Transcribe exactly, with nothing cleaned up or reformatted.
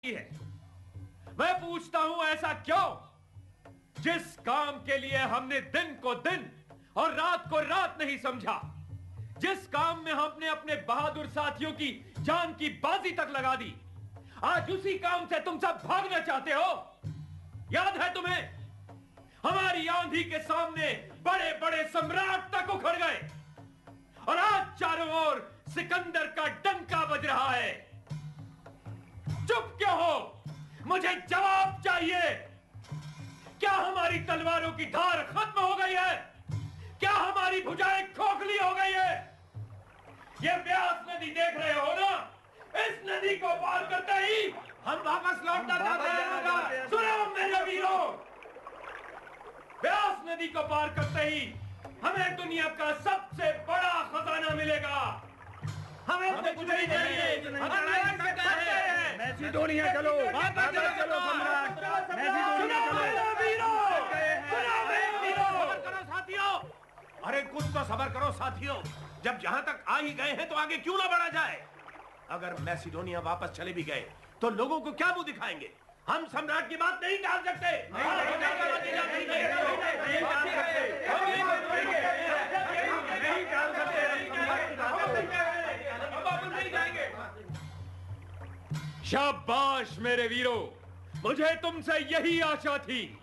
है। मैं पूछता हूं ऐसा क्यों? जिस काम के लिए हमने दिन को दिन और रात को रात नहीं समझा, जिस काम में हमने अपने बहादुर साथियों की जान की बाजी तक लगा दी, आज उसी काम से तुम सब भागना चाहते हो। याद है तुम्हें? हमारी आंधी के सामने बड़े बड़े सम्राट तक उखड़ गए और आज चारों ओर सिकंदर का डंका बज रहा है। चुप क्यों हो? मुझे जवाब चाहिए। क्या हमारी तलवारों की धार खत्म हो गई है? क्या हमारी भुजाएं खोखली हो गई है? ये ब्यास नदी देख रहे हो ना? इस नदी को पार करते ही हम वापस लौटना चाहते हैं। सुनो मेरे वीरों, ब्यास नदी को पार करते ही हमें दुनिया का सबसे बड़ा खजाना मिलेगा। हमें तो कुछ नहीं चाहिए। हम लड़ाई सकते हैं। मैसिडोनिया चलो, वापस चलो, चलो सम्राट, मैसिडोनिया चलो। सबर करो साथियों। अरे कुछ तो सबर करो साथियों। जब जहां तक आ ही गए हैं तो आगे क्यों ना बढ़ा जाए? अगर मैसिडोनिया वापस चले भी गए तो लोगों को क्या मुंह दिखाएंगे? हम सम्राट की बात नहीं टाल सकते। शाबाश मेरे वीरों, मुझे तुमसे यही आशा थी।